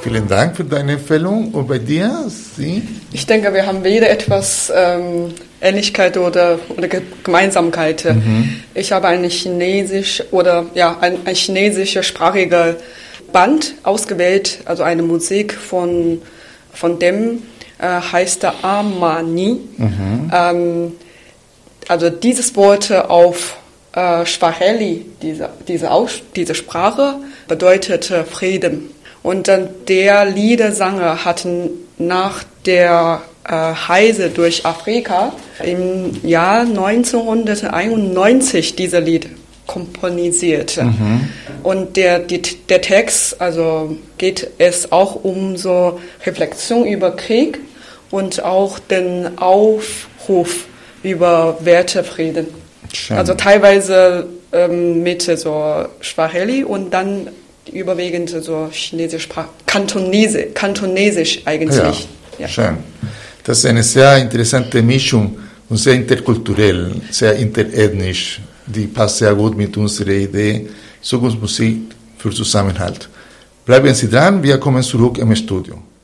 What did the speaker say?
Vielen Dank für deine Empfehlung. Und bei dir? Sie? Ich denke, wir haben wieder etwas Ähnlichkeit oder Gemeinsamkeit. Ich habe ein chinesische sprachige Band ausgewählt, also eine Musik von dem heißt der Amani. Also dieses Wort auf Swahili, diese Sprache, bedeutet Frieden. Und dann der Liedersanger hat nach der Reise durch Afrika im Jahr 1991 dieses Lied komponisiert. Und der Text, also geht es auch um so Reflexion über Krieg und auch den Aufruf über Wertefrieden. Schön. Also teilweise mit so Swahili und dann überwiegend so chinesisch, kantonesisch eigentlich. Ja. Schön. Das ist eine sehr interessante Mischung und sehr interkulturell, sehr interethnisch. Die passt sehr gut mit unserer Idee Zukunftsmusik für Zusammenhalt. Bleiben Sie dran, wir kommen zurück im Studio.